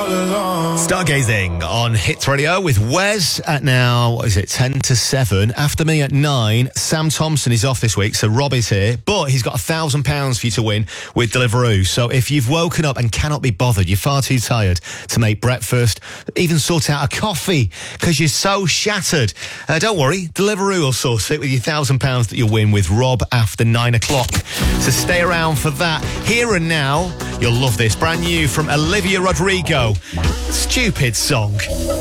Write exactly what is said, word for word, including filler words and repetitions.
along. Stargazing on Hits Radio with Wes at now, what is it, ten to seven. After me at nine, Sam Thompson is off this week, so Rob is here, but he's got a thousand pounds for you to win with Deliveroo. So if you've woken up and cannot be bothered, you're far too tired to make breakfast, even sort out a coffee, because you're so shattered, uh, don't worry, Deliveroo will sort it with your thousand pounds that you'll win with Rob after nine o'clock. So stay around for that. Here and now, you'll love this. Brand new from Olivia Rodrigo. Stupid song.